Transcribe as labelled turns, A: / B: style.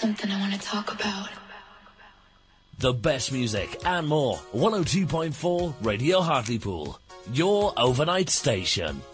A: something I want to talk about.
B: The best music and more. 102.4 Radio Hartlepool. Your overnight station.